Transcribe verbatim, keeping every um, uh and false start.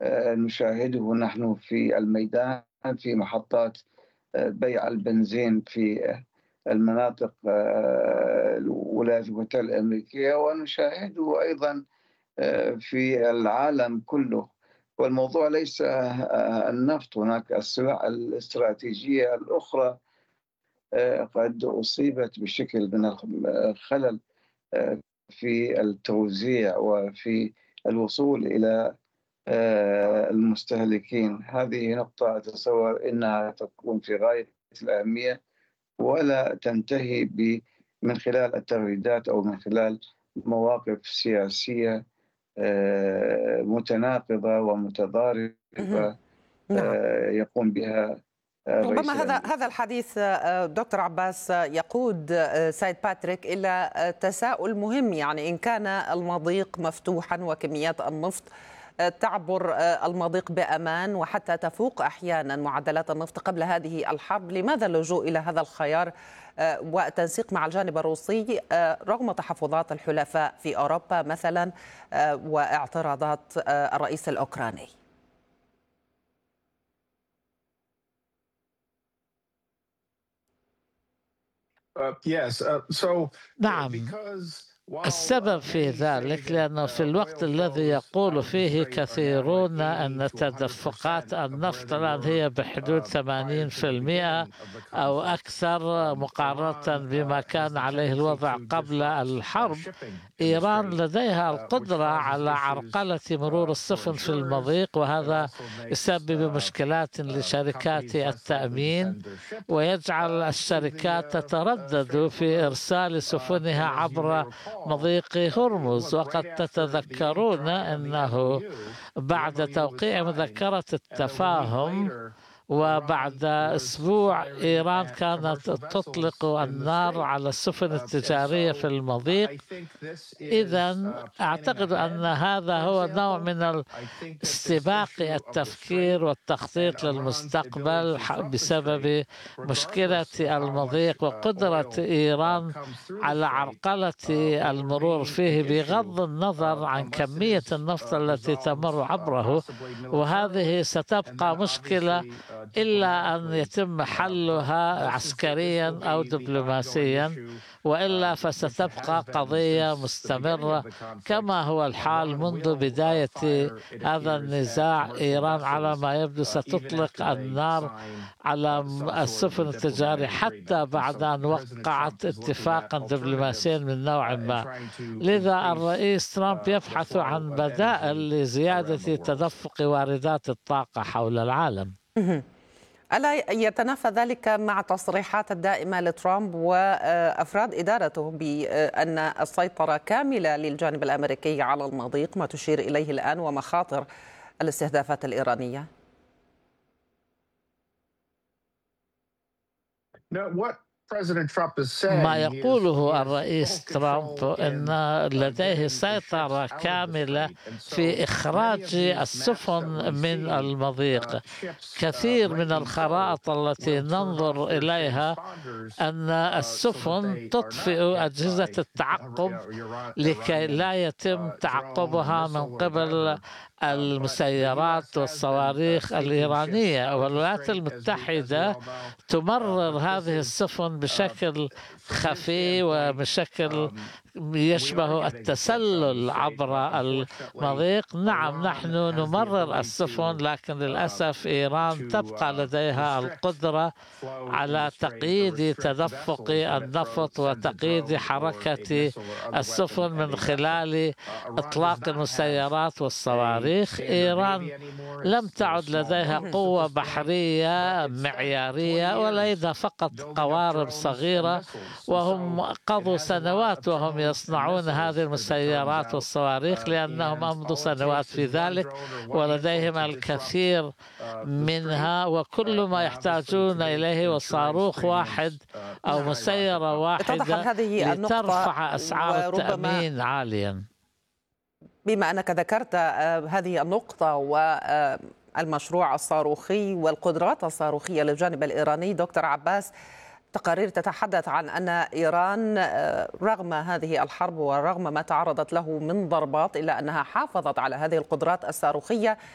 آآ نشاهده نحن في الميدان، في محطات آآ بيع البنزين في المناطق آآ الولايات المتحدة الأمريكية، ونشاهده أيضًا آآ في العالم كله. والموضوع ليس آآ النفط، هناك السلع الاستراتيجية الأخرى آآ قد أصيبت بشكل من الخ الخلل آآ في التوزيع وفي الوصول إلى آآ المستهلكين. هذه نقطة أتصور أنها تكون في غاية الأهمية، ولا تنتهي ب من خلال التغريدات أو من خلال مواقف سياسية آآ متناقضة اهم. ومتضاربة نعم. آآ يقوم بها الرئيس ربما هذا هذا الأمريكي. الحديث آه، دكتور عباس آه، يقود آه، سيد باتريك إلى آه، تساؤل مهم، يعني إن كان المضيق مفتوحا وكميات النفط آه، تعبر آه، المضيق بأمان وحتى تفوق أحيانا معدلات النفط قبل هذه الحرب، لماذا اللجوء إلى هذا الخيار آه، والتنسيق مع الجانب الروسي آه، رغم تحفظات الحلفاء في أوروبا مثلا آه، واعتراضات آه، الرئيس الأوكراني؟ Uh, yes. Uh, so نعم، because while السبب uh, في many say ذلك that لأنه في uh, الوقت oil الذي flows يقول out of the فيه strait are now like كثيرون eighty أن to one hundred تدفقات percent of where النفط they الآن هي were بحدود uh, prior ثمانين to the بالمئة beginning of the أو conflict. أكثر Um, مقارنة Iran بما uh, has كان the عليه tendency الوضع to قبل disrupt uh, الحرب. shipping in the إيران strait, لديها uh, which القدرة causes على issues عرقلة مرور uh, for السفن في insurers. المضيق، It وهذا also makes يسبب uh, مشكلات uh, لشركات companies less likely to التأمين، send their ship ويجعل uh, to the الشركات uh, uh, Strait تتردد of في Hormuz. إرسال Uh, سفنها and as you may عبر recall, مضيق uh, it هرمز. was وقد right after the ink تتذكرون dried on the M O أنه U, the بعد M O U was توقيع signed, مذكرة and then one week التفاهم later, Iran وبعد was أسبوع firing إيران at كانت commercial تطلق vessels in the النار strait. على السفن Uh, and التجارية في so المضيق. I think this is إذا uh, planning أعتقد أن ahead, هذا for هو نوع example. من I think that this استباق issue of the strait التفكير and والتخطيط Iran's ability للمستقبل to ح- disrupt the strait, بسبب مشكلة regardless of how much المضيق uh, وقدرة oil uh, إيران comes through the على strait, عرقلة uh, will المرور remain an فيه issue بغض النظر uh, عن unless it كمية is النفط uh, التي resolved تمر uh, عبره، possibly وهذه militarily, and ستبقى then مشكلة obviously uh, إلا أن diplomatically. يتم Uh, but حلها this is the, this will عسكريا أو be the ongoing دبلوماسيا، issue, وإلا um, which it has فستبقى been قضية since the beginning of مستمرة the conflict. كما هو Uh, الحال Iran منذ will uh, بداية fire, it هذا appears, at النزاع. commercial إيران على vessels ما يبدو uh, even ستطلق after they النار sign على uh, some sort of السفن a التجارية diplomatic حتى agreement. And بعد so أن President Trump وقعت is looking at اتفاقا دبلوماسيا alternatives من نوع uh, and ما. trying to لذا increase الرئيس ترامب uh, the يبحث flow عن of بدائل energy لزيادة around the world. تدفق واردات الطاقة حول العالم. مهم. ألا يتنافى ذلك مع تصريحات الدائمة لترامب وأفراد إدارته بأن السيطرة كاملة للجانب الأمريكي على المضيق، ما تشير إليه الآن، ومخاطر الاستهدافات الإيرانية؟ Now, what President Trump is ما saying, he is, he يقوله has الرئيس full ترامب control أن in uh, لديه getting the ships سيطرة out of the كاملة strait. And so في many of إخراج these maps السفن that we من see, المضيق. uh, ships uh, كثير من right in tow الخرائط التي will turn off ننظر their إليها transponders أن uh, so that السفن they are not تطفئ hit أجهزة by التعقب Iran- لكي Iranian لا يتم uh, drone or تعقبها من missile or قبل whatever. Uh, but the U S المسيرات has been uh, والصواريخ taking ships الإيرانية. out of the والولايات strait, as we, as we المتحدة all know. Uh, تمرر but this هذه is السفن uh, بشكل from his خفي standpoint, وبشكل um, we are يشبه getting ships out of the التسلل strait. عبر But unfortunately, المضيق. نعم، Iran نحن has the نمرر ability السفن، to لكن uh, للأسف إيران to تبقى uh, لديها restrict القدرة flow in the على strait or تقييد restrict تدفق vessels when it throws النفط sends a وتقييد drone or a حركة missile or other weapon السفن at من a vessel. خلال Uh, Iran does إطلاق not have المسيرات a والصواريخ. standard إيران navy anymore. لم It's they're تعد small لديها boats at قوة this point, بحرية but it spent twenty معيارية، years ولديها فقط building up قوارب drones and صغيرة، missiles. And وهم so it قضوا has a lot سنوات of وهم drones and يصنعون هذه missiles, as it turns المسيرات out. والصواريخ، Uh, لأنهم and أمضوا all it سنوات takes في is one ذلك، drone or one missile ولديهم to disrupt الكثير uh, the strait. منها. وكل Uh, ما and obviously يحتاجون to date, إليه the هو insurance صاروخ واحد premiums uh, أو نعم، مسيرة skyrocket up. اتضحت واحدة هذه النقطة. لترفع أسعار وربما التأمين عاليا. بما أنك ذكرت آه، هذه النقطة والمشروع الصاروخي والقدرات الصاروخية للجانب الإيراني، دكتور عباس، تقارير تتحدث عن أن إيران آه، رغم هذه الحرب ورغم ما تعرضت له من ضربات إلا أنها حافظت على هذه القدرات الصاروخية